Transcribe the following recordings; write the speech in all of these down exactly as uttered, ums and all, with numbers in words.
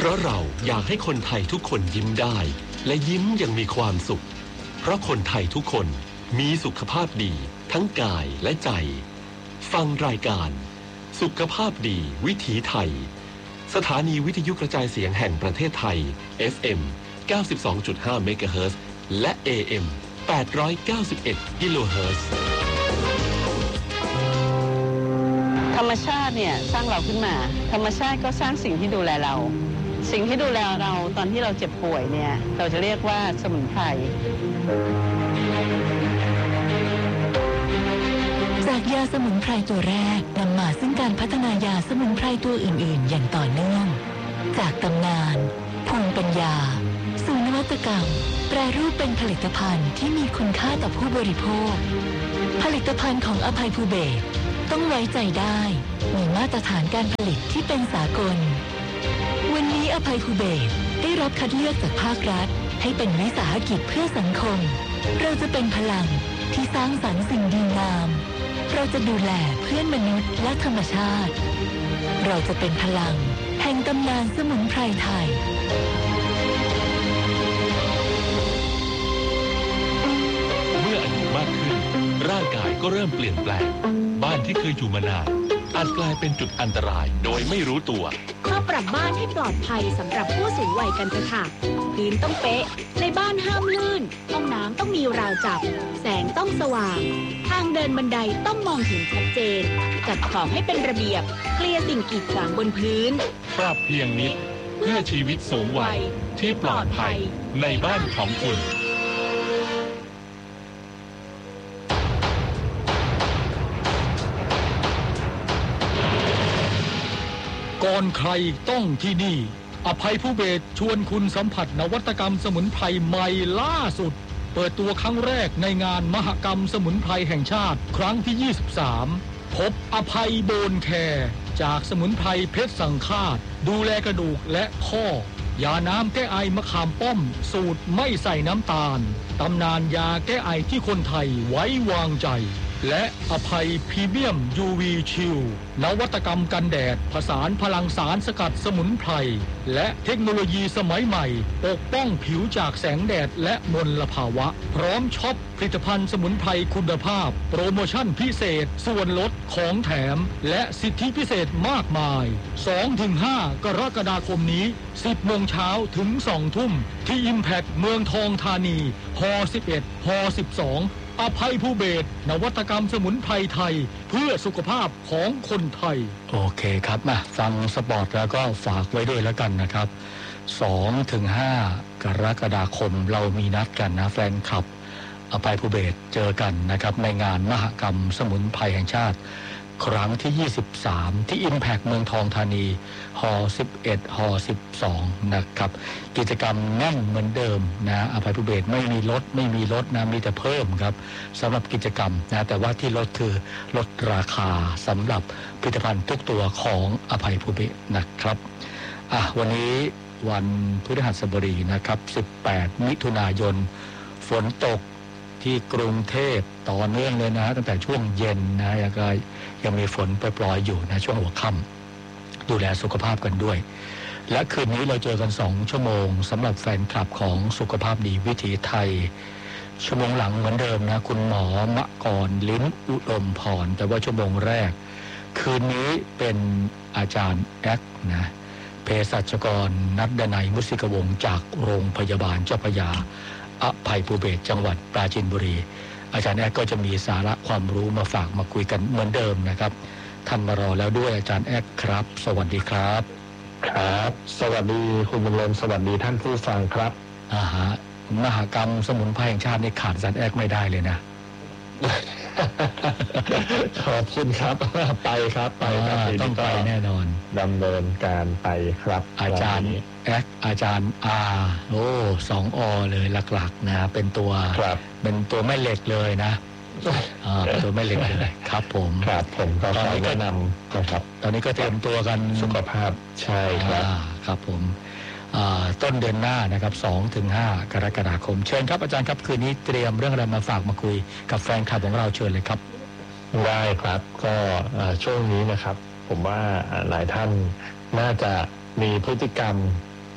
ราะเราอยากให้คนไทยทุกคนยิ้มได้และยิ้มอย่างมีความสุขเพราะคนไทยทุกคนมีสุขภาพดีทั้งกายและใจฟังรายการสุขภาพดีวิถีไทยสถานีวิทยุกระจายเสียงแห่งประเทศไทย เอฟ เอ็ม เก้าสิบสองจุดห้า เมกะเฮิรตซ์ และ เอ เอ็ม แปดร้อยเก้าสิบเอ็ด กิโลเฮิรตซ์ธรรมชาติเนี่ยสร้างเราขึ้นมาธรรมชาติก็สร้างสิ่งที่ดูแลเราสิ่งที่ดูแลเราตอนที่เราเจ็บป่วยเนี่ยเราจะเรียกว่าสมุนไพรจากยาสมุนไพรตัวแรกนำมาซึ่งการพัฒนายาสมุนไพรตัวอื่นๆอย่างต่อเนื่องจากตำนานภูมิปัญญาสู่นวัตกรรมแปรรูปเป็นผลิตภัณฑ์ที่มีคุณค่าต่อผู้บริโภคผลิตภัณฑ์ของอภัยภูเบศรต้องไว้ใจได้มีมาตรฐานการผลิตที่เป็นสากลวันนี้อภัยภูเบศรได้รับคัดเลือกจากภาครัฐให้เป็นวิสาหกิจเพื่อสังคมเราจะเป็นพลังที่สร้างสรรค์สิ่งดีงามเราจะดูแลเพื่อนมนุษย์และธรรมชาติเราจะเป็นพลังแห่งตำนานสมุนไพรไทยเมื่ออายุมากขึ้นร่างกายก็เริ่มเปลี่ยนแปลงบ้านที่เคยอยู่มานานอาจกลายเป็นจุดอันตรายโดยไม่รู้ตัวมาปรับบ้านให้ปลอดภัยสำหรับผู้สูงวัยกันเถอะค่ะพื้นต้องเป๊ะในบ้านห้ามลื่นห้องน้ำต้องมีราวจับแสงต้องสว่างทางเดินบันไดต้องมองเห็นชัดเจนจัดของให้เป็นระเบียบเคลียร์สิ่งกีดขวางบนพื้นปรับเพียงนิดเพื่อชีวิตสูงวัยที่ปลอดภัยในบ้านของคุณก่อนใครต้องที่นี่อภัยภูเบศรชวนคุณสัมผัสนวัตกรรมสมุนไพรใหม่ล่าสุดเปิดตัวครั้งแรกในงานมหกรรมสมุนไพรแห่งชาติครั้งที่ยี่สิบสามพบอภัยโบนแคร์จากสมุนไพรเพชรสังฆาตดูแลกระดูกและข้อยาน้ำแก้ไอมะขามป้อมสูตรไม่ใส่น้ำตาลตำนานยาแก้ไอที่คนไทยไว้วางใจและอภัยพรีเมียม ยู วี ชิลนวัตกรรมกันแดดผสานพลังสารสกัดสมุนไพรและเทคโนโลยีสมัยใหม่ปกป้องผิวจากแสงแดดและมลภาวะพร้อมช็อปผลิตภัณฑ์สมุนไพรคุณภาพโปรโมชั่นพิเศษส่วนลดของแถมและสิทธิพิเศษมากมาย สองถึงห้า กรกฎาคมนี้ สิบโมงเช้าถึงสองทุ่มที่ Impact เมืองทองธานีฮสิบเอ็ดฮสิบสองอภัยภูเบศรนวัตกรรมสมุนไพรไทยเพื่อสุขภาพของคนไทยโอเคครับมาฟังสปอร์ตแล้วก็ฝากไว้ด้วยแล้วกันนะครับ สองถึงห้า กรกฎาคมเรามีนัดกันนะแฟนคลับอภัยภูเบศรเจอกันนะครับในงานมหกรรมสมุนไพรแห่งชาติครั้งที่ยี่สิบสามที่ Impact เมืองทองธานีฮสิบเอ็ดฮสิบสองนะครับกิจกรรมแน่นเหมือนเดิมนะอภัยภูเบศรไม่มีลดไม่มีลดนะมีแต่เพิ่มครับสำหรับกิจกรรมนะแต่ว่าที่ลดคือลดราคาสำหรับผลิตภัณฑ์ทุกตัวของอภัยภูเบศรนะครับอ่ะวันนี้วันพฤหัสบดีนะครับสิบแปดมิถุนายนฝนตกที่กรุงเทพต่อเนื่องเลยนะตั้งแต่ช่วงเย็นนะยังก็ยังมีฝนปล่อยๆอยู่นะช่วงหัวค่ำดูแลสุขภาพกันด้วยและคืนนี้เราเจอกันสองชั่วโมงสำหรับแฟนคลับของสุขภาพดีวิถีไทยชั่วโมงหลังเหมือนเดิมนะคุณหมอมะกรลิ้มอุดมพรแต่ว่าชั่วโมงแรกคืนนี้เป็นอาจารย์แอ๊กนะเภสัชกรนัดดนัยมุสิกวงศ์จากโรงพยาบาลเจ้าพระยาอภัยภูเบศรจังหวัดปราจีนบุรีอาจารย์แอ๊กก็จะมีสาระความรู้มาฝากมาคุยกันเหมือนเดิมนะครับท่านมารอแล้วด้วยอาจารย์แอ๊กครับสวัสดีครับครับสวัสดีคุณบรรลมสวัสดีท่านผู้ฟังครับอ่าฮะมหกรรมสมุนไพรแห่งชาตินี่ขาดอาจารย์แอ๊กไม่ได้เลยนะขอบคุณครับไปครับไปครับต้องไปแน่นอนดำเนินการไปครับอาจารย์แอ๊กอาจารย์อาโอ้สองอเลยหลักๆนะเป็นตัวเป็นตัวแม่เหล็กเลยนะอ่าตัวแม่เหล็กเลยครับผมครับผมก็ขอแนะนำนะครับตอนนี้ก็เตรียมตัวกันสุขภาพใช่ครับครับผมต้นเดือนหน้านะครับ สองถึงห้า กรกฎาคมเชิญครับอาจารย์ครับคืนนี้เตรียมเรื่องอะไรมาฝากมาคุยกับแฟนคลับของเราเชิญเลยครับได้ครับก็ช่วงนี้นะครับผมว่าหลายท่านน่าจะมีพฤติกรรม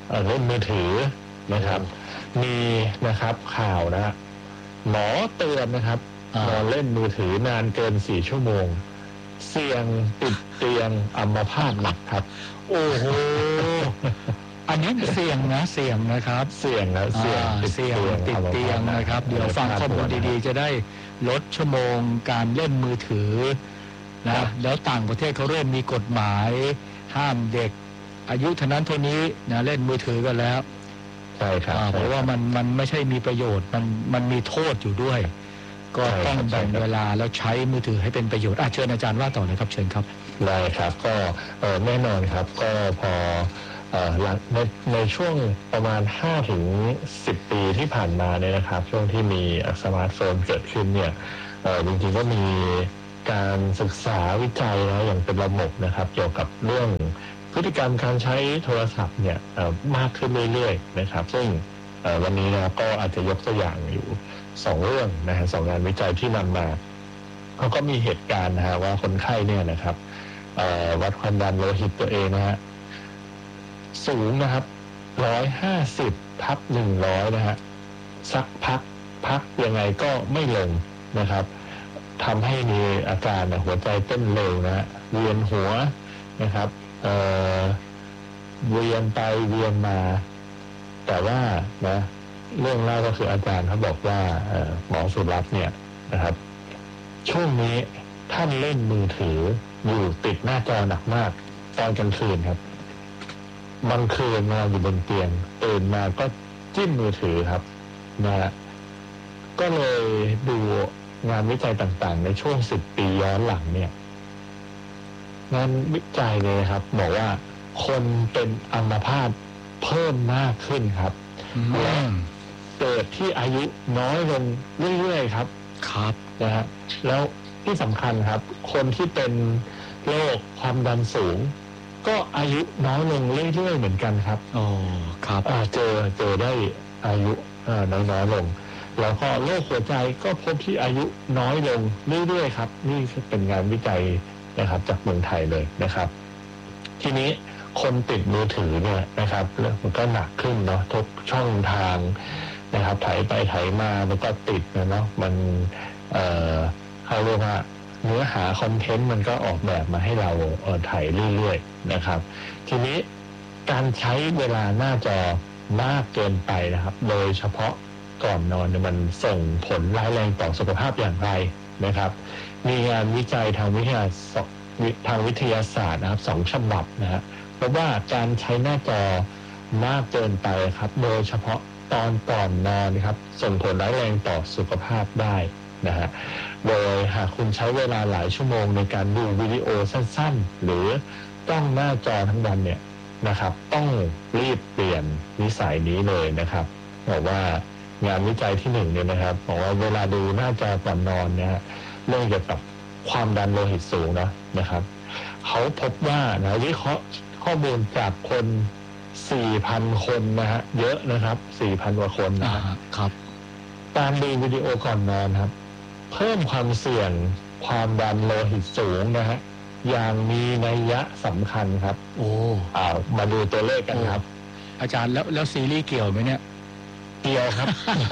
เล่นมือถือนะครับมีนะครับข่าวนะหมอเตือนนะครับนอนเล่นมือถือนานเกินสี่ชั่วโมงเสี่ยงติดเตียงอัมพาตหนักครับโอ้โหอันนี้เสี่ยงนะเสี่ยงนะครับเสี่ยงนะเสี่ยงเสี่ยงติดเตียงนะครับเดี๋ยวฟังข้อมูลดีๆจะได้ลดชั่วโมงการเล่นมือถือนะแล้วต่างประเทศเขาเริ่มมีกฎหมายห้ามเด็กอายุเท่านั้นเท่านี้นะเล่นมือถือกันแล้วใช่ครับเพราะว่ามันมันไม่ใช่มีประโยชน์มันมันมีโทษอยู่ด้วยก็ต้องแบ่งเวลาแล้วใช้มือถือให้เป็นประโยชน์เชิญอาจารย์ว่าต่อเลยครับเชิญครับได้ครับก็แน่นอนครับก็พอในในช่วงประมาณ ห้าถึงสิบ ปีที่ผ่านมาเนี่ยนะครับช่วงที่มีสมาร์ทโฟนเกิดขึ้นเนี่ยจริงๆก็มีการศึกษาวิจัยนะอย่างเป็นระบบนะครับเกี่ยวกับเรื่องพฤติกรรมการใช้โทรศัพท์เนี่ยมากขึ้นเรื่อยๆนะครับซึ่งวันนี้นะก็อาจจะยกตัวอย่างอยู่สองเรื่องนะฮะสองงานวิจัยที่นำมาเขาก็มีเหตุการณ์นะฮะว่าคนไข้เนี่ยนะครับวัดความดันโลหิตตัวเองนะฮะสูงนะครับร้อยห้าสิบทับหนึ่งร้อยนะฮะสักพักพักยังไงก็ไม่ลงนะครับทำให้มีอาการหัวใจเต้นเร็วนะฮะเวียนหัวนะครับเอ่อเวียนไปเวียนมาแต่ว่านะเรื่องเล่าก็คืออาจารย์เขาบอกว่าหมอสุรัตน์เนี่ยนะครับช่วงนี้ท่านเล่นมือถืออยู่ติดหน้าจอหนักมากตอนกลางคืนครับบางคืนนอนอยู่บนเตียงตื่นมาก็จิ้มมือถือครับนะก็เลยดูงานวิจัยต่างๆในช่วงสิบปีย้อนหลังเนี่ยงานวิจัยเลยครับบอกว่าคนเป็นอัมพาตเพิ่มมากขึ้นครับและเกิดที่อายุน้อยลงเรื่อยๆครับครับนะฮะแล้วที่สำคัญครับคนที่เป็นโรคความดันสูงก็อายุน้อยลงเรื่อยๆเหมือนกันครับอ๋อครับเจอเจอได้อายุน้อยๆลงแล้วก็โรคหัวใจก็พบที่อายุน้อยลงเรื่อยๆครับนี่เป็นงานวิจัยนะครับจากเมืองไทยเลยนะครับทีนี้คนติดมือถือเนี่ยนะครับมันก็หนักขึ้นเนาะทุกช่องทางนะครับถ่ายไปถ่ายมามันก็ติดนะเนาะมันเอ่อเขาเรียกว่าเนื้อหาคอนเทนต์มันก็ออกแบบมาให้เราเอ่อถ่ายเรื่อยๆนะครับทีนี้การใช้เวลาหน้าจอมากเกินไปนะครับโดยเฉพาะก่อนนอนมันส่งผลร้ายแรงต่อสุขภาพอย่างไรนะครับมีงานวิจัยทางวิทยาทางวิทยาศาสตร์นะครับสองฉบับนะฮะเพราะว่าการใช้หน้าจอมากเกินไปครับโดยเฉพาะตอนก่อนนอนครับส่งผลร้ายแรงต่อสุขภาพได้นะฮะโดยหากคุณใช้เวลาหลายชั่วโมงในการดูวิดีโอสั้นๆหรือต้องหน้าจอทั้งวันเนี่ยนะครับต้องรีบเปลี่ยนนิสัยนี้เลยนะครับบอกว่างานวิจัยที่หนึ่งเนี่ยนะครับบอกว่าเวลาดูหน้าจอก่อนนอนเนี่ยเรื่องเกี่ยวกับความดันโลหิตสูงนะนะครับเขาพบว่านะวิเคราะห์ข้อมูลจากคน สี่พัน คนนะฮะเยอะนะครับ สี่พัน กว่าคนนะครับการดูวิดีโอก่อนนอนครับเพิ่มความเสี่ยงความดันโลหิตสูงนะฮะอย่างมีนัยยะสำคัญครับโอ้อ่ามาดูตัวเลขกันครับอาจารย์แล้วแล้วซีรีส์เกี่ยวไหมเนี่ยเกี่ยวครับ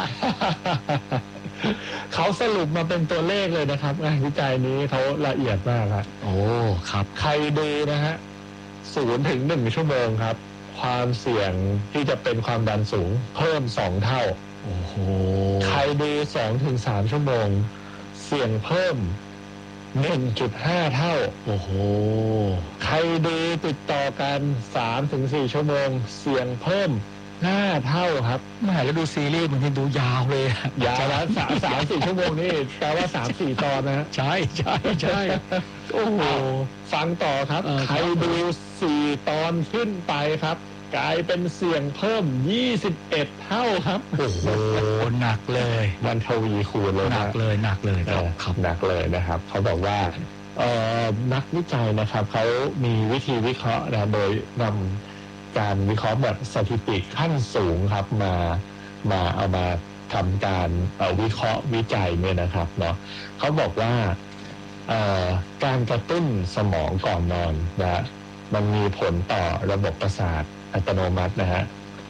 เขาสรุปมาเป็นตัวเลขเลยนะครับงานวิจัยนี้เขาละเอียดมากครับโอ้ครับใครดูนะฮะศูนย์ถึงหนึ่งชั่วโมงครับความเสี่ยงที่จะเป็นความดันสูงเพิ่มสองเท่าโอ้โหใครดูสองถึงสามชั่วโมงเสี่ยงเพิ่ม หนึ่งจุดห้า เท่าโอ้โหใครดูติดต่อกัน สามถึงสี่ ชั่วโมงเสี่ยงเพิ่มห้าเท่าครับแม่แล้วดูซีรีส์มันดูยาวเลยยาวแล้วสาม สาม สี่ชั่วโมงนี่แปลว่า สาม สี่ ตอนนะฮะใช่ใช่ใช่โอ้โหฟังต่อครับใครดูสี่ตอนขึ้นไปครับกลายเป็นเสี่ยงเพิ่มยี่สิบเอ็ดเท่าครับโอ้โหหนักเลยมันทวีคูณเลยหนักเลยหนักเลยครับหนักเลยนะครับเขาบอกว่าเอ่อนักวิจัยนะครับเขามีวิธีวิเคราะห์นะโดยนำการวิเคราะห์แบบสถิติขั้นสูงครับมามาเอามาทำการวิเคราะห์วิจัยเนี่ยนะครับเนาะเขาบอกว่าการกระตุ้นสมองก่อนนอนนะมันมีผลต่อระบบประสาทอัตโนมัตินะฮะ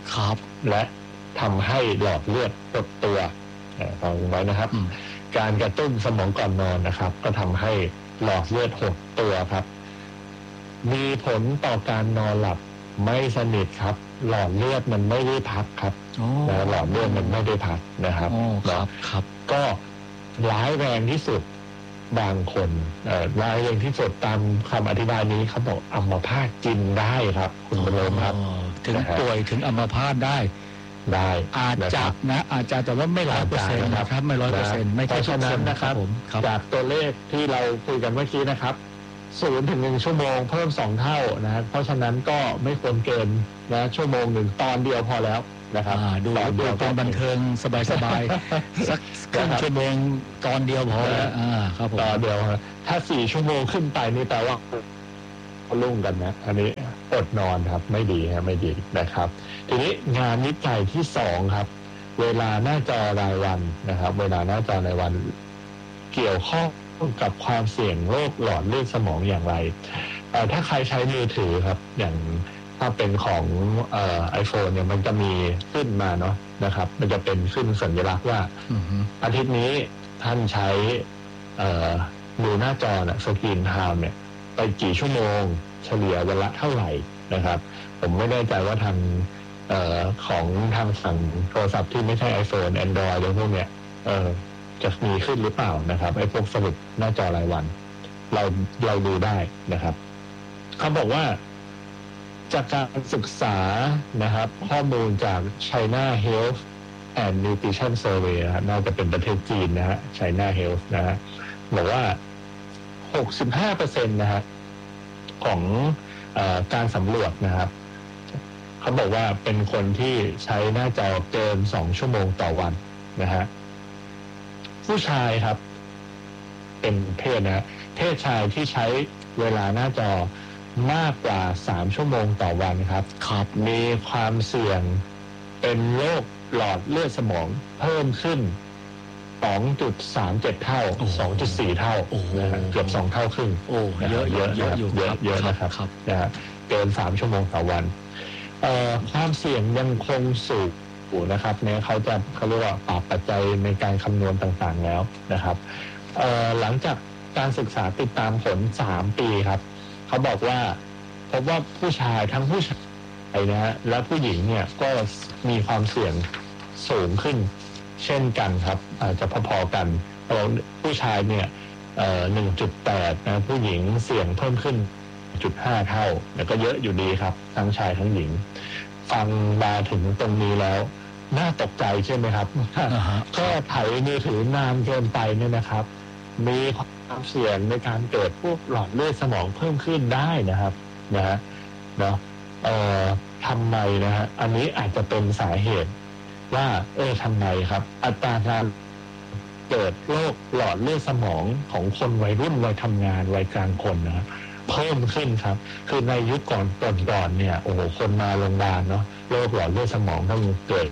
ครับและทำให้หลอดเลือดหดตัวฟังไว้นะครับการกระตุ้นสมองก่อนนอนนะครับก็ทำให้หลอดเลือดหดตัวครับมีผลต่อการนอนหลับไม่สนิทครับหลอดเลือดมันไม่ได้พักครับนะหลอดเลือดมันไม่ได้พักนะครับครับครับก็ร้ายแรงที่สุดบางคนร้ายแรงที่สุดตามคำอธิบายนี้เขาบอกอัมพาตกินได้ครับคุณบรมครับถึงป่วยถึงอัมพาตได้ได้อาจจะนะอาจจะแต่ว่าไม่ร้อยเปอร์เซ็นต์นะครับไม่ร้อยเปอร์เซ็นต์ไม่เพราะฉะนั้นนะครับจากตัวเลขที่เราคุยกันเมื่อกี้นะครับศูนย์ถึงหนึ่งชั่วโมงเพิ่มสองเท่านะเพราะฉะนั้นก็ไม่ควรเกินนะชั่วโมงหนึ่งตอนเดียวพอแล้วนะครับดูดูเป็นบันเทิงสบายๆสักครึ่งชั่วโมงตอนเดียวพอแล้วอ่าครับผมตอนเดียวถ้าสี่ชั่วโมงขึ้นไปนี่แปลว่าลุ่งกันนะอันนี้อดนอนครับไม่ดีครับไม่ดีนะครับทีนี้งานวิจัยที่สองครับเวลาหน้าจอรายวันนะครับเวลาหน้าจอรายวันเกี่ยวข้องกับความเสี่ยงโรคหลอดเลือดสมองอย่างไรถ้าใครใช้มือถือครับอย่างถ้าเป็นของเอ่อ iPhone เนี่ยมันจะมีขึ้นมาเนาะนะครับมันจะเป็นขึ้นสัญลักษณ์ว่าอาทิตย์นี้ท่านใช้เอ่อดูหน้าจอนะสกรีนไทม์เนี่ยไปกี่ชั่วโมงเฉลี่ยวันละเท่าไหร่นะครับผมไม่แน่ใจว่าทางเอ่อของทางสั่งโทรศัพท์ที่ไม่ใช่ iPhone Android หรือพวกเนี้ยเอ่อจะมีขึ้นหรือเปล่านะครับไอ้พวกสรุปหน้าจอรายวันเราเราดูได้นะครับเขาบอกว่าจากการศึกษานะครับข้อมูลจาก China Health and Nutrition Survey นะครับน่าจะเป็นประเทศจีนนะฮะ China Health นะฮะบอกว่า หกสิบห้าเปอร์เซ็นต์ นะฮะของเอ่อการสำรวจนะครับเขาบอกว่าเป็นคนที่ใช้หน้าจอเกินสองชั่วโมงต่อวันนะฮะผู้ชายครับเป็นเพศนะเพศชายที่ใช้เวลาหน้าจอมากกว่าสามชั่วโมงต่อวันครับครับมีความเสี่ยงเป็นโรคหลอดเลือดสมองเพิ่มขึ้น สองจุดสามเจ็ด เท่า สองจุดสี่ เท่านะฮะเกือบสองเท่าครึ่งโอ้เยอะเยอะเยอะอยู่เยอะเยอะนะครับนะฮะเกินสามชั่วโมงต่อวันเอ่อความเสี่ยงยังคงสูงนะครับเนี่ยเขาจะเขาเรียกว่าปรับปัจจัยในการคำนวณต่างๆแล้วนะครับเอ่อหลังจากการศึกษาติดตามผลสามปีครับเขาบอกว่าพบว่าผู้ชายทั้งผู้ชายนะฮะและผู้หญิงเนี่ยก็มีความเสี่ยงสูงขึ้นเช่นกันครับอาจจะพอๆกันผู้ชายเนี่ยเอ่อ หนึ่งจุดแปด นะผู้หญิงเสี่ยงเพิ่มขึ้น หนึ่งจุดห้า เท่าแต่ก็เยอะอยู่ดีครับทั้งชายทั้งหญิงฟังมาถึงตรงนี้แล้วน่าตกใจใช่ไหมครับแค่ไถมือถือนานเกินไปเนี่ยนะครับมีความเสี่ยงในการเกิดพวกหลอดเลือดสมองเพิ่มขึ้นได้นะครับนะฮะเนาะเอ่อทำไมนะฮะอันนี้อาจจะเป็นสาเหตุว่าเออทำไมครับอัตราการเกิดโรคหลอดเลือดสมองของคนวัยรุ่นวัยทำงานวัยกลางคนนะเพิ่มขึ้นครับคือในยุคก่อนก่อนๆเนี่ยโอ้โหคนมาโรงพยาบาลเนาะโรคหลอดเลือดสมองต้องเกิด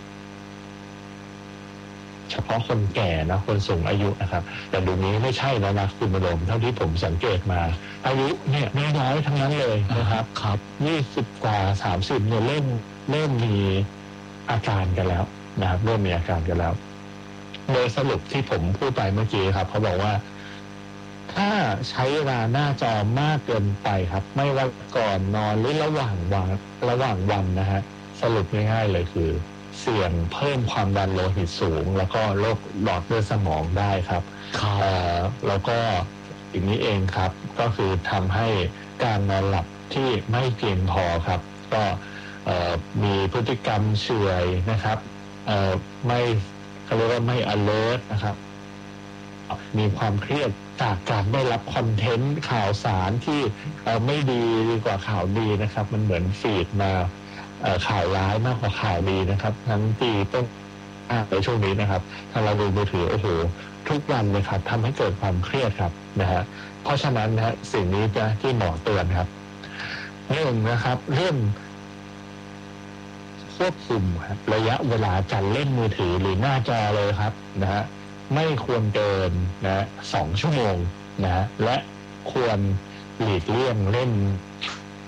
เฉพาะคนแก่นะคนสูงอายุนะครับแต่เดี๋ยวนี้ไม่ใช่แล้วนะคุณบรมเท่าที่ผมสังเกตมาอายุเนี่ยน้อยๆทั้งนั้นเลยนะครับครับยี่สิบกว่าสามสิบเนี่ยเริ่มเริ่มมีอาการกันแล้วนะครับเริ่มมีอาการกันแล้วโดยสรุปที่ผมพูดไปเมื่อกี้ครับเขาบอกว่าถ้าใช้เวลาหน้าจอมากเกินไปครับไม่ว่าก่อนนอนหรือระหว่างวันระหว่างวันนะฮะสรุปง่ายๆเลยคือเสี่ยงเพิ่มความดันโลหิตสูงแล้วก็โรคหลอดเลือดสมองได้ครับเอ่อแล้วก็อีกนี้เองครับก็คือทำให้การนอนหลับที่ไม่เพียงพอครับก็เอ่อมีพฤติกรรมเฉื่อยนะครับเอ่อไม่เขาเรียกว่าไม่ alert นะครับมีความเครียดจากการได้รับคอนเทนต์ข่าวสารที่เอ่อไม่ดีดีกว่าข่าวดีนะครับมันเหมือนฟีดมาข่าวร้ายมากกว่าข่าวดีนะครับทั้งที่ต้องในช่วงนี้นะครับถ้าเราดูมือถือโอ้โหทุกวันเลยครับทำให้เกิดความเครียดครับนะฮะเพราะฉะนั้นนะสิ่งนี้จะที่หมอเตือนครับหนึ่งนะครับเรื่องควบคุมครับระยะเวลาการเล่นมือถือหรือหน้าจอเลยครับนะฮะไม่ควรเกินนะสองชั่วโมงนะและควรหลีกเลี่ยงเล่น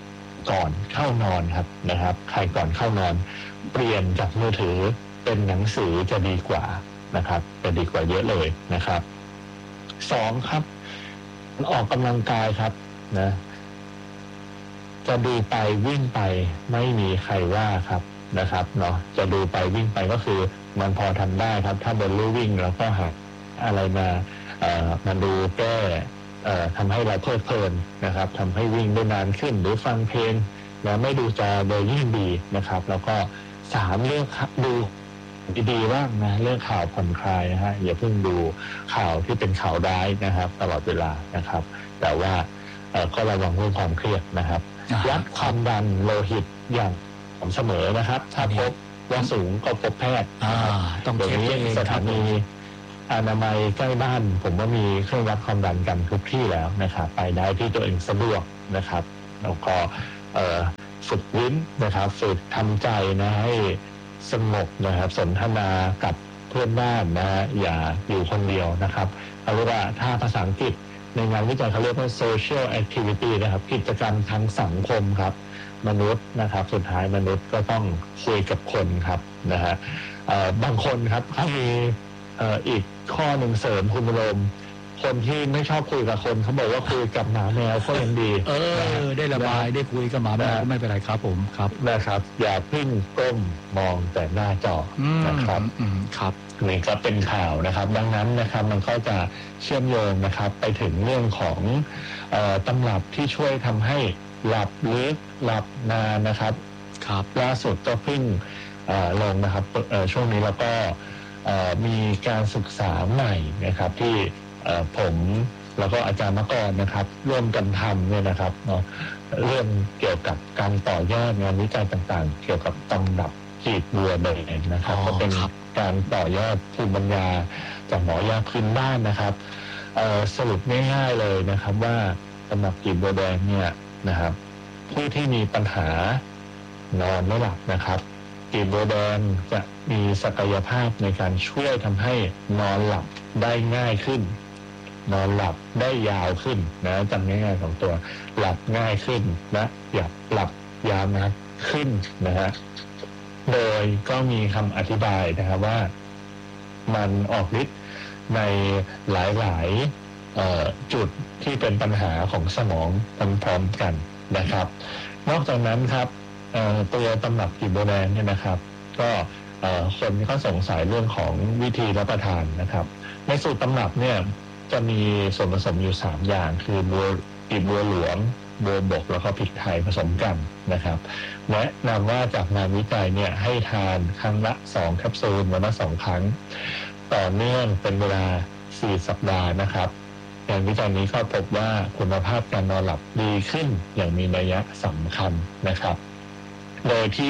ก่อนเข้านอนครับนะครับใครก่อนเข้านอนเปลี่ยนจากมือถือเป็นหนังสือจะดีกว่านะครับจะดีกว่าเยอะเลยนะครับสองครับออกกำลังกายครับนะจะดูไปวิ่งไปไม่มีใครว่าครับนะครับเนาะจะดูไปวิ่งไปก็คือมันพอทำได้ครับถ้าบนลู่วิ่งเราก็หาอะไรมาเอ่อมาดูแก้เอ่อทำให้เราเพลิดเพลินนะครับทำให้วิ่งได้นานขึ้นหรือฟังเพลงแล้วไม่ดูจอโดยยิ่งดีนะครับแล้วก็สามเรื่องดูดีๆบ้างนะเรื่องข่าวผ่อนคลายนะฮะอย่าเพิ่งดูข่าวที่เป็นข่าวร้ายนะครับตลอดเวลานะครับแต่ว่าเอ่อก็ระวังเรื่องความเครียดนะครับวัดความดันโลหิตอย่างสม่ำเสมอนะครับถ้าพบว่าสูงก็พบแพทย์ต้องเดี๋ยวนี้สถานีอนามัยใกล้บ้านผมว่ามีเครื่องวัดความดันกันทุกที่แล้วนะครับไปได้ที่ตัวเองสะดวกนะครับแล้วก็ฝึกวิ้นนะครับฝึกทำใจนะให้สงบนะครับสนทนากับเพื่อนบ้านนะอย่าอยู่คนเดียวนะครับเขาเรียกว่าถ้าภาษาอังกฤษในงานวิจัยเขาเรียกว่า social activity นะครับกิจกรรมทางสังคมครับมนุษย์นะครับสุดท้ายมนุษย์ก็ต้องคุยกับคนครับนะฮะบางคนครับเขามีอีกข้อหนึ่งเสริมคุณบรมคนที่ไม่ชอบคุยกับคนเขาบอกว่าคุยกับหมาแมวก็ยังดีเออได้ระบายได้คุยกับหมาแมวก็ไม่เป็นไรครับผมครับนะครับอย่าพึ่งก้มมองแต่หน้าจอนะครับครับนี่ก็เป็นข่าวนะครับดังนั้นนะครับมันก็จะเชื่อมโยงนะครับไปถึงเรื่องของเอ่อตำรับที่ช่วยทำให้หลับลึกหลับนานนะครับครับล่าสุดก็เพิ่งลงนะครับช่วงนี้แล้วก็มีการศึกษาใหม่นะครับที่ผมแล้วก็อาจารย์มกรนะครับร่วมกันทำเนี่ยนะครับเนาะเรื่องเกี่ยวกับการต่อยอดงานวิจัยต่างๆเกี่ยวกับตำรับจีบบัวแดงนะครับก็เป็นการต่อยอดภูมิปัญญาจากหมอยาพื้นบ้านนะครับสรุปง่ายๆเลยนะครับว่าตำรับจีบบัวแดงเนี่ยนะครับผู้ที่มีปัญหานอนไม่หลับนะครับจีบบัวแดงจะมีศักยภาพในการช่วยทำให้นอนหลับได้ง่ายขึ้นนอนหลับได้ยาวขึ้นนะจำง่ายๆของตัวหลับง่ายขึ้นนะอยากหลับยาวนะขึ้นนะฮะโดยก็มีคำอธิบายนะครับว่ามันออกฤทธิ์ในหลายๆจุดที่เป็นปัญหาของสมองพร้อมๆกันนะครับนอกจากนั้นครับตัวตำรับจีบบัวแดงเนี่ยนะครับก็คนก็สงสัยเรื่องของวิธีรับประทานนะครับในสูตรตำรับเนี่ยจะมีส่วนผสมอยู่สามอย่างคือบัวจีบบัวหลวงบัวบกแล้วก็พริกไทยผสมกันนะครับแนะนำว่าจากงานวิจัยเนี่ยให้ทานครั้งละสองแคปซูลวันละสองครั้งต่อเนื่องเป็นเวลาสี่สัปดาห์นะครับงานวิจัยนี้ก็พบว่าคุณภาพการนอนหลับดีขึ้นอย่างมีนัยสำคัญนะครับโดยที่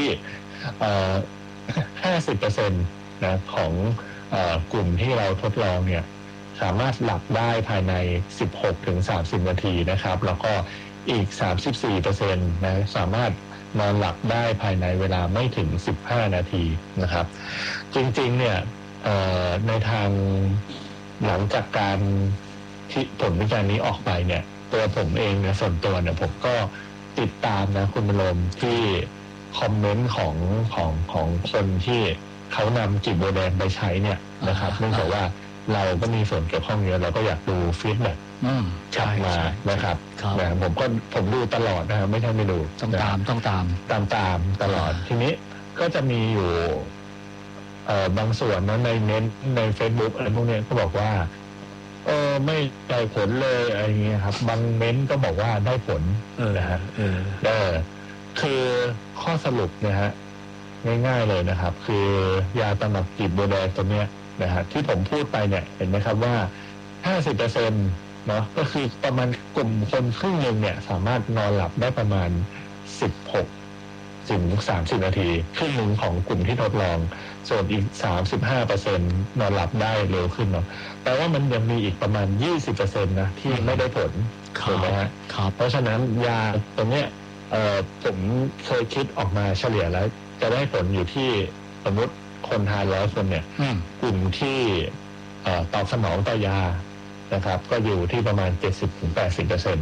ห้าสิบเปอร์เซ็นต์ นะของกลุ่มที่เราทดลองเนี่ยสามารถหลับได้ภายใน สิบหกถึงสามสิบ นาทีนะครับแล้วก็อีก สามสิบสี่เปอร์เซ็นต์ นะสามารถนอนหลับได้ภายในเวลาไม่ถึงสิบห้านาทีนะครับจริงๆเนี่ยในทางหลังจากการที่ผลวิจัยนี้ออกไปเนี่ยตัวผมเองเนี่ยส่วนตัวเนี่ยผมก็ติดตามนะคุณบรมที่คอมเมนต์ของของของคนที่เขานำจีบบัวแดงไปใช้เนี่ยนะครับเนื่องจากว่าเราก็มีส่วนเกี่ยวข้องเยอะเราก็อยากดูฟีดแบ็กกลับมานะครับนะผมก็ผมดูตลอดนะครับไม่ใช่ไม่ดูต้องตามต้องตามตามตามตลอดทีนี้ก็จะมีอยู่เอ่อบางส่วนนะในเน้นใน Facebook อะไรพวกนี้ก็บอกว่าเออไม่ได้ผลเลยอะไรเงี้ยครับบางเม้นก็บอกว่าได้ผลนะฮะเออเออคือข้อสรุปนะฮะง่ายๆเลยนะครับคือยาตำรับจีบบัวแดงตัวเนี้ยนะฮะที่ผมพูดไปเนี่ยเห็นไหมครับว่า ห้าสิบเปอร์เซ็นต์ เนาะก็คือประมาณกลุ่มคนครึ่งนึงเนี่ยสามารถนอนหลับได้ประมาณสิบหกถึงสามสิบนาทีครึ่งนึงของกลุ่มที่ทดลองส่วนอีก สามสิบห้าเปอร์เซ็นต์ นอนหลับได้เร็วขึ้นเนาะแต่ว่ามันยังมีอีกประมาณ ยี่สิบเปอร์เซ็นต์ นะที่ไม่ได้ผลถูกไหมฮะเพราะฉะนั้นยาตัวเนี้ยเอ่อผมเคยคิดออกมาเฉลี่ยแล้วจะได้ผลอยู่ที่สมมติคนทานร้อยคนเนี่ยกลุ่มที่ตอบสนองต่อยานะครับก็อยู่ที่ประมาณ เจ็ดสิบถึงแปดสิบเปอร์เซ็นต์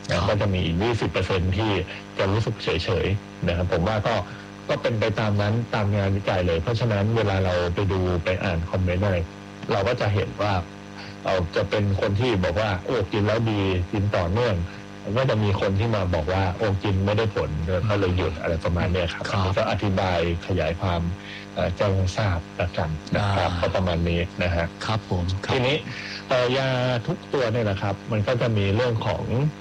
นะก็จะมีอีก ยี่สิบเปอร์เซ็นต์ ที่จะรู้สึกเฉยๆนะครับผมว่าก็ก็เป็นไปตามนั้นตามงานวิจัยเลยเพราะฉะนั้นเวลาเราไปดูไปอ่านคอมเมนต์อะไรเราก็จะเห็นว่าเราจะเป็นคนที่บอกว่าโอ้กินแล้วดีกินต่อเนื่องก็จะมีคนที่มาบอกว่าโอ้กินไม่ได้ผลก็เลยหยุดอะไรประมาณนี้ครับอันนี้ก็อธิบายขยายความแจ้งทราบประกันนะครับก็ประมาณนี้นะฮะครับผมทีนี้ยาทุกตัวเนี่ยนะครับมันก็จะมีเรื่องของ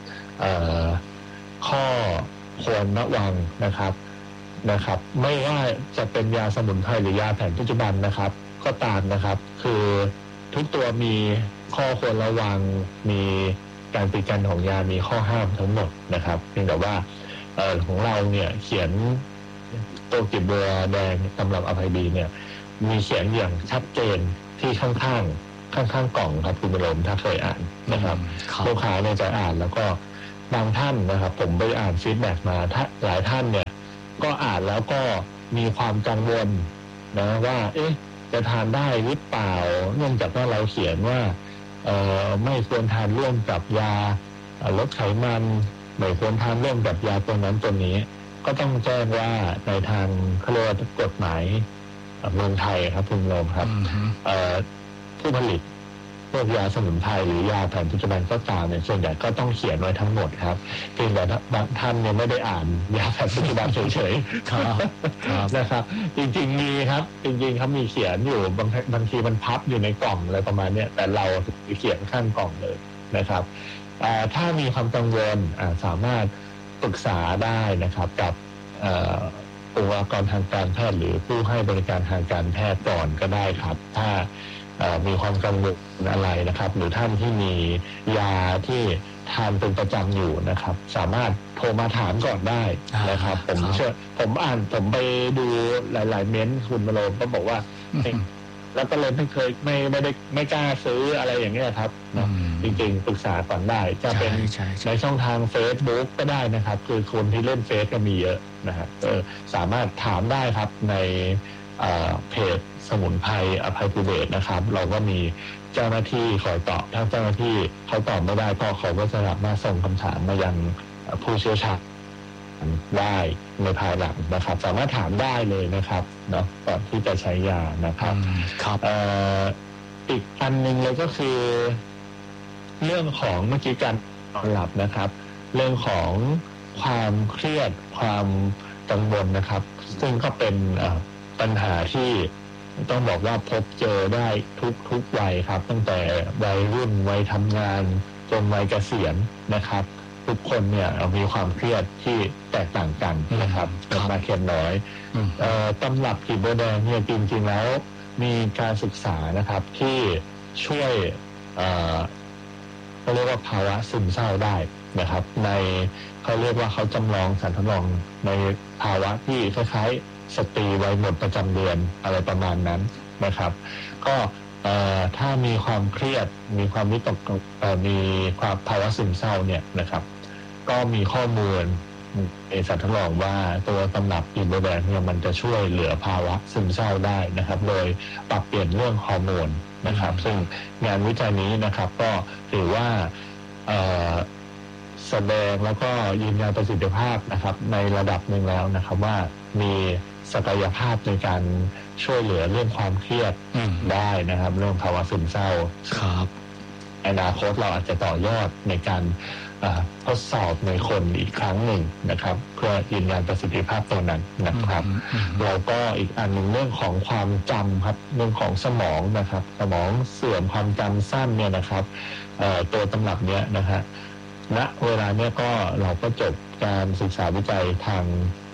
ข้อควรระวังนะครับนะครับไม่ว่าจะเป็นยาสมุนไพรหรือยาแผนปัจจุบันนะครับก็ตามนะครับคือทุกตัวมีข้อควรระวังมีการปิดกันของยามีข้อห้ามทั้งหมดนะครับเพียงแต่ว่าเอ่อของเราเนี่ยเขียนตัวกิบบัวแดงตำรับอภัยบีเนี่ยมีเขียนอย่างชัดเจนที่ข้างๆข้างๆกล่องครับคุณบรมถ้าเคยอ่านนะครับลูกค้าเนี่ยจะอ่านแล้วก็บางท่านนะครับผมไปอ่านฟีดแบ็กมาถ้าหลายท่านเนี่ยก็อ่านแล้วก็มีความกังวลนะว่าเอ๊ะจะทานได้หรือเปล่าเนื่องจากว่าเราเขียนว่าเอ่อไม่ควรทานร่วมกับยาลดไขมันไม่ควรทานร่วมกับยาตัวนั้นตัวนี้ก็ต้องแจ้งว่าในทางเขาเรียกว่ากฎหมายเมืองไทยครับคุณโรมครับผู้ผลิตพวกยาสมุนไพรหรือยาแผนปัจจุบันก็ตามเนี่ยส่วนใหญ่ก็ต้องเขียนไว้ทั้งหมดครับเพียงแต่บางท่านเนี่ยไม่ได้อ่านยาแผนปัจจุบันเฉยๆนะครับจริงๆมีครับจริงๆเขามีเขียนอยู่บางบางทีมันพับอยู่ในกล่องอะไรประมาณนี้แต่เราเขียนข้างกล่องเลยนะครับถ้ามีความกังวลสามารถปรึกษาได้นะครับกับอุปกรณ์ทางการแพทย์หรือผู้ให้บริการทางการแพทย์ก่อนก็ได้ครับถ้ามีความกังวลอะไรนะครับหรือท่านที่มียาที่ทานเป็นประจำอยู่นะครับสามารถโทรมาถามก่อนได้นะครับผมเชื่อผมอ่านผมไปดูหลายๆเม้นต์คุณมโนก็บอกว่าแล้วก็เลยไม่เคยไม่ไม่ได้ไม่กล้าซื้ออะไรอย่างเงี้ยครับนะจริงๆปรึกษาก่อนได้จะเป็นในช่องทาง Facebook ก็ได้นะครับคือคนที่เล่นเฟซก็มีเยอะนะครับสามารถถามได้ครับในเพจสมุนไพรอภัยภูเบศรนะครับเราก็มีเจ้าหน้าที่คอยตอบถ้าเจ้าหน้าที่เขาตอบไม่ได้ก็เขาก็จะสามารถส่งคำถามมายังผู้เชี่ยวชาญได้ในภายหลังนะครับสามารถถามได้เลยนะครับเนาะก่อนที่จะใช้ยานะครับครับอีกอันหนึ่งเลยก็คือเรื่องของเมื่อกี้การนอนหลับนะครับเรื่องของความเครียดความกังวลนะครับซึ่งก็เป็นปัญหาที่ต้องบอกว่าพบเจอได้ทุกทุกวัยครับตั้งแต่วัยรุ่นวัยทำงานจนวัยเกษียณนะครับทุกคนเนี่ยมีความเครียดที่แตกต่างกันนะครับเป็นมาเคียนน้อยตำรับกิบบัวแดงเนี่ยจริงๆแล้วมีการศึกษานะครับที่ช่วยเขาเรียกว่าภาวะซึมเศร้าได้นะครับในเขาเรียกว่าเขาจำลองสารทดลองในภาวะที่คล้ายๆสตรีวัยหมดประจำเดือนอะไรประมาณนั้นนะครับก็ถ้ามีความเครียดมีความวิตกมีความภาวะซึมเศร้าเนี่ยนะครับก็มีข้อมูลในสารทดลองว่าตัวตำรับกิบบัวแดงเนี่ยมันจะช่วยเหลือภาวะซึมเศร้าได้นะครับโดยปรับเปลี่ยนเรื่องฮอร์โมนนะครับซึ่งงานวิจัยนี้นะครับก็ถือว่าแสดงแล้วก็ยืนยันประสิทธิภาพนะครับในระดับหนึ่งแล้วนะครับว่ามีศักยภาพในการช่วยเหลือเรื่องความเครียดได้นะครับเรื่องภาวะซึมเศร้าครับอนาคตเราอาจจะต่อยอดในการทดสอบในคนอีกครั้งหนึ่งนะครับเพื่อยืนยันประสิทธิภาพตัวนั้นนะครับแล้วก็อีกอันหนึ่งเรื่องของความจำครับเรื่องของสมองนะครับสมองเสื่อมความจำสั้นเนี่ยนะครับตัวตำรับเนี้ยนะฮะณเวลาเนี้ยก็เราก็จบการศึกษาวิจัยทาง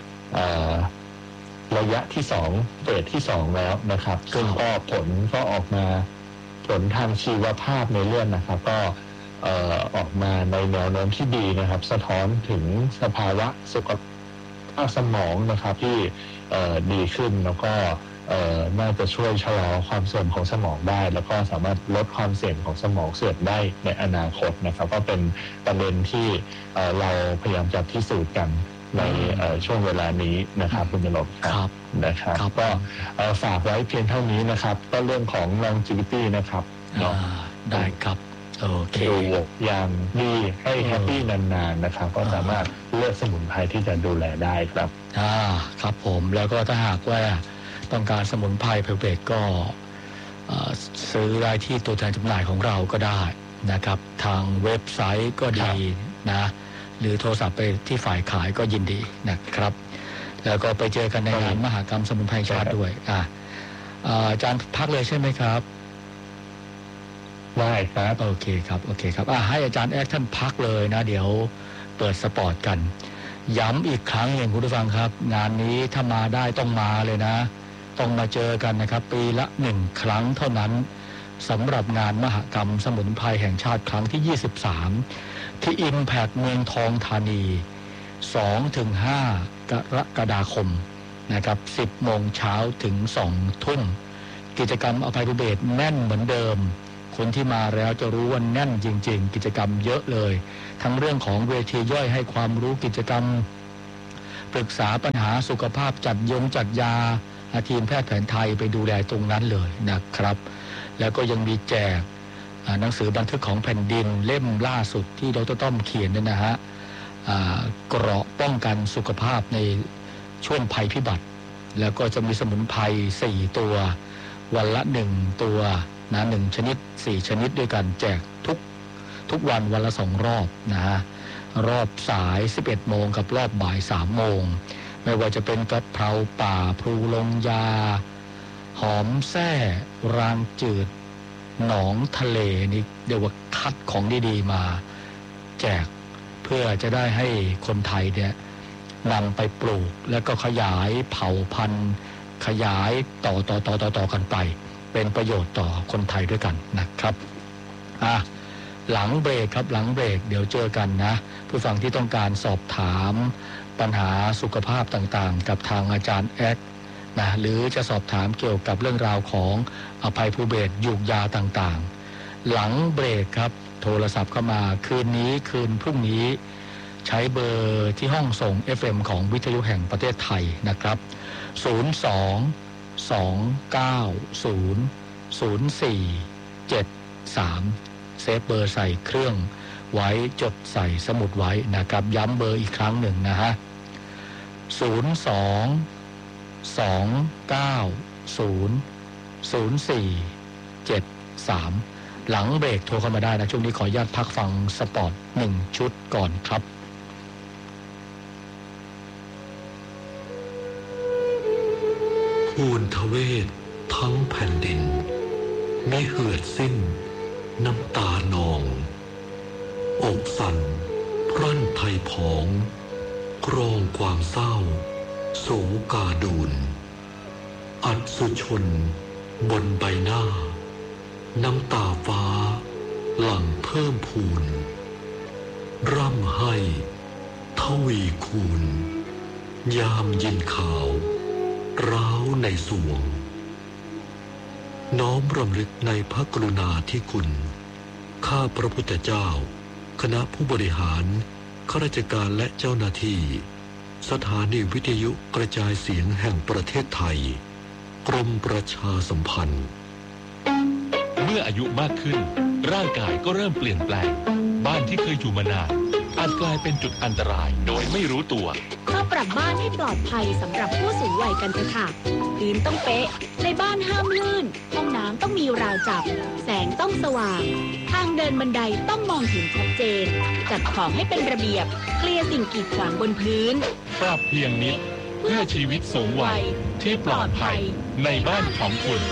ระยะที่สองเฟสที่สองแล้วนะครับซึ่งก็ผลก็ออกมาผลทางชีวภาพในเลือดนะครับก็ออกมาในแนวโน้มที่ดีนะครับสะท้อนถึงสภาวะสุขภาพสมองนะครับที่ดีขึ้นแล้วก็น่าจะช่วยชะลอความเสื่อมของสมองได้แล้วก็สามารถลดความเสี่ยงของสมองเสื่อมได้ในอนาคตนะครับก็เป็นประเด็นที่เราพยายามจะพิสูจน์กันในช่วงเวลานี้นะครับคุณนรบครับนะครับก็ฝากไว้เพียงเท่านี้นะครับก็เรื่องของ longevity นะครับได้ครับโอเคดูอย่างดีให้แฮปปี้นานๆนะครับก็สามารถเลือกสมุนไพรที่จะดูแลได้ครับอ่าครับผมแล้วก็ถ้าหากว่าต้องการสมุนไพรเพลเบกก็ซื้อได้ที่ตัวแทนจำหน่ายของเราก็ได้นะครับทางเว็บไซต์ก็ดีนะหรือโทรศัพท์ไปที่ฝ่ายขายก็ยินดีนะครับแล้วก็ไปเจอกันในงานมหกรรมสมุนไพรชาติด้วยอ่าอาจารย์พักเลยใช่ไหมครับได้ครับโอเคครับโอเคครับอ่าให้อาจารย์แอดท่านพักเลยนะเดี๋ยวเปิดสปอร์ตกันย้ำอีกครั้งหนึ่งคุณผู้ฟังครับงานนี้ถ้ามาได้ต้องมาเลยนะต้องมาเจอกันนะครับปีละหนึ่งครั้งเท่านั้นสำหรับงานมหกรรมสมุนไพรแห่งชาติครั้งที่ยี่สิบสามที่ Impact เมืองทองธานี สองถึงห้ากรกฎาคมนะครับสิบโมงเช้าถึงสองทุ่มกิจกรรมอภัยภูเบศรแน่นเหมือนเดิมคนที่มาแล้วจะรู้ว่าแน่นจริงๆกิจกรรมเยอะเลยทั้งเรื่องของเวทีย่อยให้ความรู้กิจกรรมปรึกษาปัญหาสุขภาพจัดยงจัดยาทีมแพทย์แผนไทยไปดูแลตรงนั้นเลยนะครับแล้วก็ยังมีแจกหนังสือบันทึกของแผ่นดินเล่มล่าสุดที่ดร.ต้อมเขียนเนี่ยนะฮะเกราะป้องกันสุขภาพในช่วงภัยพิบัติแล้วก็จะมีสมุนไพรสี่ตัววันละหนึ่งตัวนะหนึ่งชนิดสี่ชนิดด้วยกันแจกทุกทุกวันวันละสองรอบนะฮะรอบสายสิบเอ็ดโมงกับรอบบ่ายสามโมงไม่ว่าจะเป็นกะเพราป่าพลูลงยาหอมแส้รางจืดหนองทะเลนี่เรียกว่าคัดของดีๆมาแจกเพื่อจะได้ให้คนไทยเนี่ยนำไปปลูกแล้วก็ขยายเผ่าพันธุ์ขยายต่อต่อต่อต่อต่อกันไปเป็นประโยชน์ต่อคนไทยด้วยกันนะครับอ่ะหลังเบรกครับหลังเบรกเดี๋ยวเจอกันนะผู้ฟังที่ต้องการสอบถามปัญหาสุขภาพต่างๆกับทางอาจารย์แอดนะหรือจะสอบถามเกี่ยวกับเรื่องราวของอภัยภูเบศรยูกยาต่างๆหลังเบรกครับโทรศัพท์เข้ามาคืนนี้คืนพรุ่งนี้ใช้เบอร์ที่ห้องส่ง เอฟ เอ็ม ของวิทยุแห่งประเทศไทยนะครับศูนย์ สอง สอง เก้า ศูนย์ ศูนย์ สี่ เจ็ด สามเซฟเบอร์ใส่เครื่องไว้จดใส่สมุดไว้นะครับย้ำเบอร์อีกครั้งหนึ่งนะฮะศูนย์ สอง สอง เก้า ศูนย์ ศูนย์ สี่ เจ็ด สามหลังเบรกโทรเข้ามาได้นะช่วงนี้ขออนุญาตพักฟังสปอร์ตหนึ่งชุดก่อนครับภูนทเวศทั้งแผ่นดินไม่เหือดสิ้นน้ำตานองอกสั่นพรั่นไทยผองกรองความเศร้าโศกาดูนอัศชนบนใบหน้าน้ำตาฟ้าหลั่งเพิ่มพูนร่ำให้ทวีคูณยามยินข่าวร้าวในสวงน้อมรำลึกในพระกรุณาธิคุณข้าพระพุทธเจ้าคณะผู้บริหารข้าราชการและเจ้าหน้าที่สถานีวิทยุกระจายเสียงแห่งประเทศไทยกรมประชาสัมพันธ์เมื่ออายุมากขึ้นร่างกายก็เริ่มเปลี่ยนแปลงบ้านที่เคยอยู่มานานอาจกลายเป็นจุดอันตรายโดยไม่รู้ตัวเข้าปรับบ้านให้ปลอดภัยสำหรับผู้สูงวัยกันเถอะค่ะพื้นต้องเป๊ะในบ้านห้ามลื่นห้องน้ำต้องมีราวจับแสงต้องสว่างทางเดินบันไดต้องมองเห็นชัดเจนจัดของให้เป็นระเบียบเคลียร์สิ่งกีดขวางบนพื้นปรับเพียงนิดเพื่อชีวิตสูงวัยที่ปลอดภัยในบ้านของคุณ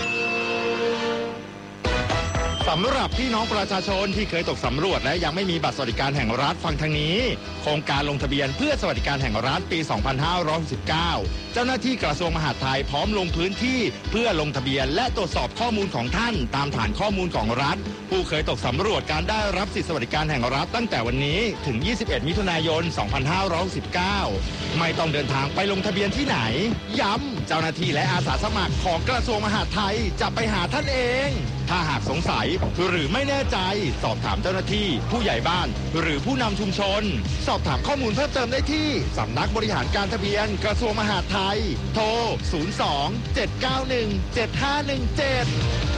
สำหรับพี่น้องประชาชนที่เคยตกสำรวจและยังไม่มีบัตรสวัสดิการแห่งรัฐฟังทางนี้โครงการลงทะเบียนเพื่อสวัสดิการแห่งรัฐปี สองพันห้าร้อยหกสิบเก้า เจ้าหน้าที่กระทรวงมหาดไทยพร้อมลงพื้นที่เพื่อลงทะเบียนและตรวจสอบข้อมูลของท่านตามฐานข้อมูลของรัฐผู้เคยตกสำรวจการได้รับสิทธิสวัสดิการแห่งรัฐตั้งแต่วันนี้ถึงยี่สิบเอ็ดมิถุนายน สองพันห้าร้อยหกสิบเก้า ไม่ต้องเดินทางไปลงทะเบียนที่ไหนย้ำเจ้าหน้าที่และอาสาสมัครของกระทรวงมหาดไทยจะไปหาท่านเองถ้าหากสงสัยหรือไม่แน่ใจสอบถามเจ้าหน้าที่ผู้ใหญ่บ้านหรือผู้นำชุมชนสอบถามข้อมูลเพิ่มเติมได้ที่สำนักบริหารการทะเบียนกระทรวงมหาดไทยโทรศูนย์ สอง เจ็ด เก้า หนึ่ง เจ็ด ห้า หนึ่ง เจ็ด